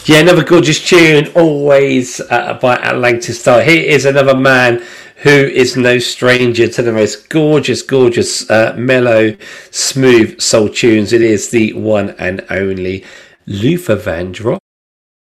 Yeah, another gorgeous tune, always by Atlantis Star. Here is another man who is no stranger to the most gorgeous, mellow, smooth soul tunes. It is the one and only Luther Vandross.